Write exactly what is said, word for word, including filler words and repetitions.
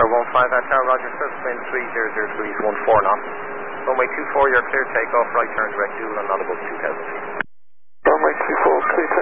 one five at Tower, Roger, surface wind three zero zero degrees, one four knots. Runway two four, you're clear takeoff, right turn direct dual and not above two thousand feet. Runway two four, clear